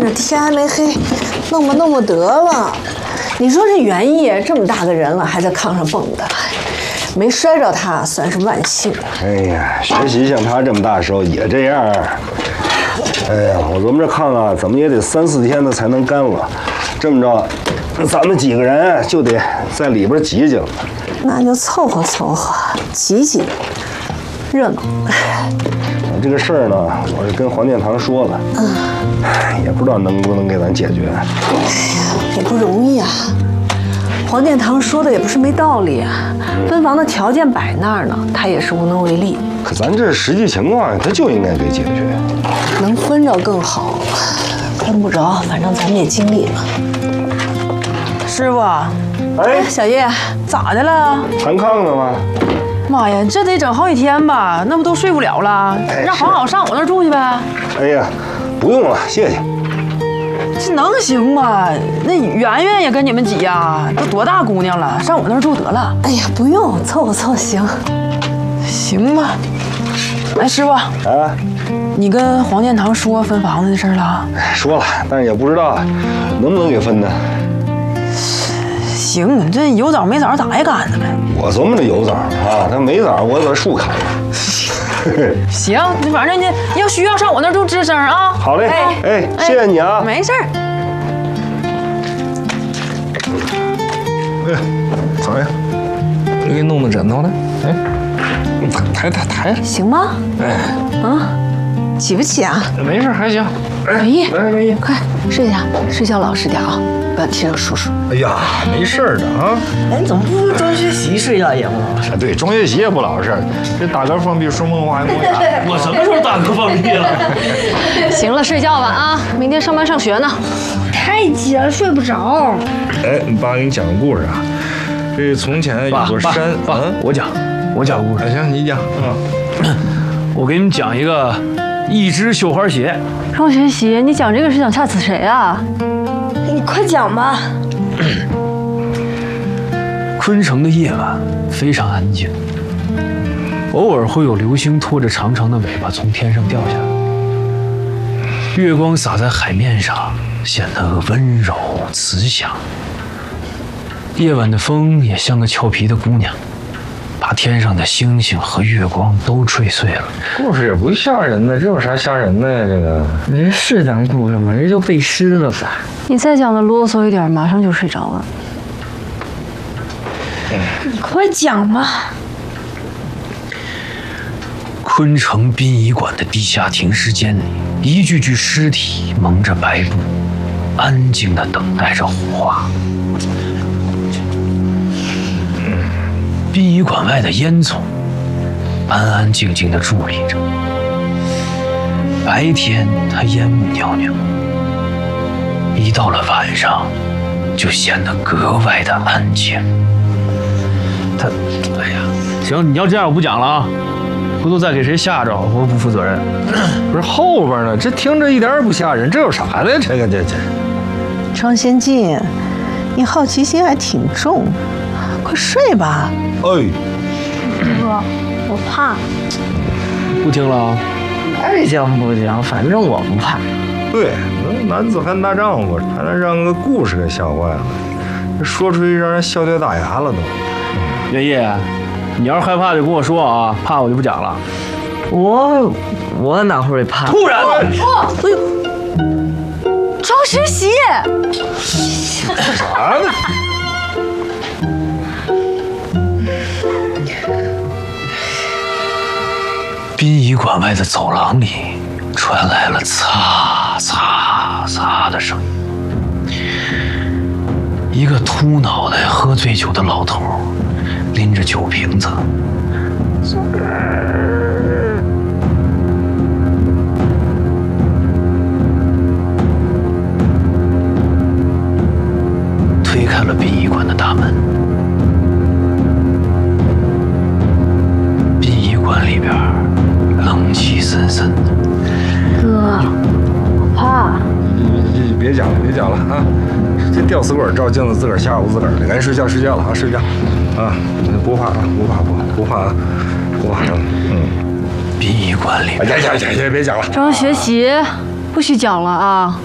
着天还没黑，弄吧得了。你说这袁毅这么大个人了，还在炕上蹦跶，没摔着他算是万幸。 哎呀，学习像他这么大时候也这样。哎呀，我琢磨这炕啊，怎么也得3、4天的才能干了。这么着，咱们几个人就得在里边挤挤了。 那就凑合凑合，挤挤，热闹。 这个事儿呢，我是跟黄殿堂说了，也不知道能不能给咱解决。 也不容易啊。黄殿堂说的也不是没道理啊，分房的条件摆那儿呢，他也是无能为力。 可咱这实际情况，他就应该给解决。 能分着更好，分不着，反正咱们也尽力了。 师傅， 哎， 小叶，咋的了？ 弹炕呢吗？ 妈呀，这得整好几天吧？那不都睡不了了？让黄好上我那儿住去呗。 哎呀，不用了，谢谢。 这能行吗？那圆圆也跟你们挤呀，都多大姑娘了，上我那儿住得了。 哎呀，不用，凑合凑合行。 行吧。哎，师傅啊，你跟黄殿堂说分房子的事了？ 说了，但是也不知道能不能给分呢。 行，这有枣没枣咋也干呢呗。 我琢磨着有枣啊，他没枣，我把树砍了。 行，反正你要需要上我那儿就吱声啊。 好嘞，哎，谢谢你啊。 没事儿。 哎，咋样？ 我给你弄弄枕头呢。哎，抬。 行吗？ 哎， 起不起啊？ 没事，还行。 袁毅， 没事。 快睡下，睡觉老实点啊，不要踢着叔叔。 哎呀，没事的啊。 哎，你怎么不装学习睡觉也不老实？ 对，装学习也不老实。这打嗝放屁说梦话还磨牙。 我什么时候打嗝放屁了？ 行了，睡觉吧啊，明天上班上学呢。 太挤了，睡不着。 哎，爸给你讲个故事啊。这从前有座山， 爸，我讲个故事。 行，你讲啊。 我给你们讲一个一只绣花鞋。 张学习，你讲这个是想吓死谁啊？ 你快讲吧。 昆城的夜晚非常安静，偶尔会有流星拖着长长的尾巴从天上掉下来，月光洒在海面上，显得温柔慈祥。夜晚的风也像个俏皮的姑娘，把天上的星星和月光都吹碎了。 故事也不吓人呢，这有啥吓人的呀？这个这是讲故事吗？这就背诗了吧？ 你再讲的啰嗦一点，马上就睡着了。 你快讲吧。 昆城殡仪馆的地下停尸间里，一具具尸体蒙着白布，安静地等待着火化。殡仪馆外的烟囱安安静静地伫立着，白天它烟雾袅袅，一到了晚上就显得格外的安静。哎呀，行，你要这样我不讲了啊，回头再给谁吓着我不负责任。 不是后边呢？这听着一点也不吓人，这有啥的？这。 张先进，你好奇心还挺重，快睡吧。 哎， 哥，我怕。 不听了啊？ 爱讲不讲，反正我不怕。 对，男子汉大丈夫，还能让个故事给吓坏了，这说出去让人笑掉大牙了都。 袁毅，你要是害怕就跟我说啊，怕我就不讲了。 我哪会怕？ 突然， 哎呦，张学习， 啥呢？ 殡仪馆外的走廊里传来了擦擦擦的声音。一个秃脑袋、喝醉酒的老头拎着酒瓶子，推开了殡仪馆的大门。殡仪馆里边冷气森森的。 哥，我怕。 别讲了啊！这吊死鬼照镜子自个儿吓唬自个儿的，赶紧睡觉了啊！睡觉啊！不怕啊！不怕啊！ 殡仪馆里， 别讲了。 张学习，不许讲了啊！